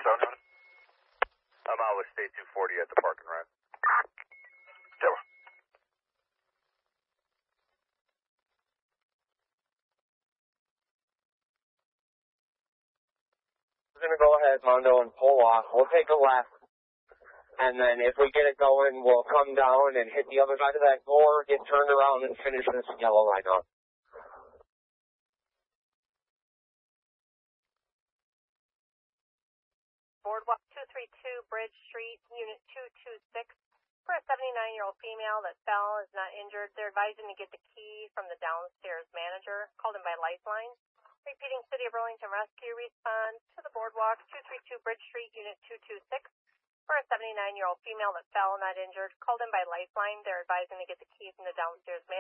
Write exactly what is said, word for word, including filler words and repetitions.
I'm out with State two forty at the parking lot. Tower. We're going to go ahead, Mondo, and pull off. We'll take a left. And then if we get it going, we'll come down and hit the other side of that door, get turned around, and finish this yellow line up. Boardwalk two three two, Bridge Street, Unit two two six. For a seventy-nine-year-old female that fell is not injured, they're advising to get the key from the downstairs manager, called in by Lifeline. Repeating, City of Burlington Rescue response to the Boardwalk two three two, Bridge Street, Unit two two six. For a seventy-nine-year-old female that fell, not injured, called in by Lifeline. They're advising to get the key from the downstairs manager.